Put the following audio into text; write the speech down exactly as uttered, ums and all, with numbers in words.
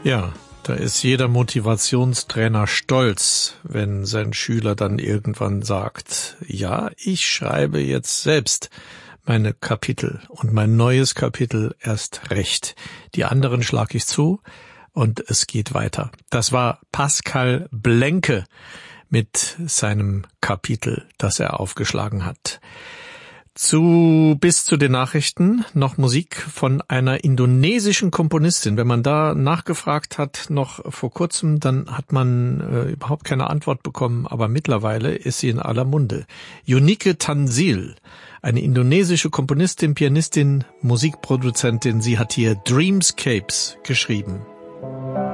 Ja, da ist jeder Motivationstrainer stolz, wenn sein Schüler dann irgendwann sagt, ja, ich schreibe jetzt selbst meine Kapitel und mein neues Kapitel erst recht. Die anderen schlage ich zu und es geht weiter. Das war Pascal Blenke mit seinem Kapitel, das er aufgeschlagen hat. Zu, bis zu den Nachrichten noch Musik von einer indonesischen Komponistin. Wenn man da nachgefragt hat, noch vor kurzem, dann hat man äh, überhaupt keine Antwort bekommen, aber mittlerweile ist sie in aller Munde. Yunike Tanzil, eine indonesische Komponistin, Pianistin, Musikproduzentin, sie hat hier Dreamscapes geschrieben.